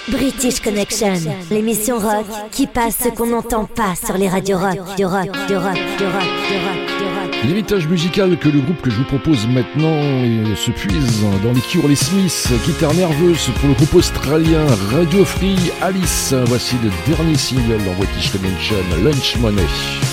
British Connection, l'émission rock qui passe ce qu'on n'entend pas sur les radios rock, du rock, du rock, du rock, du rock, du rock. L'héritage musical que le groupe que je vous propose maintenant se puise dans les Cure, les Smiths, guitare nerveuse pour le groupe australien Radio Free, Alice. Voici le dernier single en British Connection, Lunch Money.